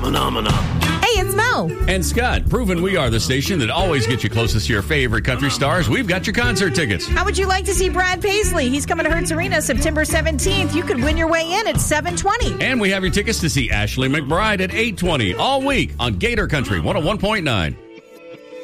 Phenomena. Hey, it's Mo. And Scott, proving we are the station that always gets you closest to your favorite country stars. We've got your concert tickets. How would you like to see Brad Paisley? He's coming to Hertz Arena September 17th. You could win your way in at 7:20. And we have your tickets to see Ashley McBryde at 8:20 all week on Gator Country 101.9.